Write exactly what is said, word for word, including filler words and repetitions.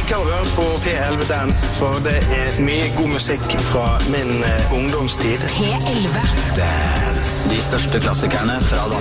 liker å høre på P elleve Dance, for det er mye god musikk fra min uh, ungdomstid. P elleve Dance. De største klassikerne fra